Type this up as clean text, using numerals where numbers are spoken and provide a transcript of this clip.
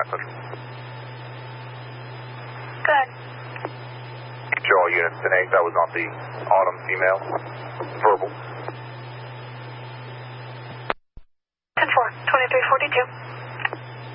message. Good. Show all units 10-8, that was on the autumn female. Verbal. 10-4, 2342.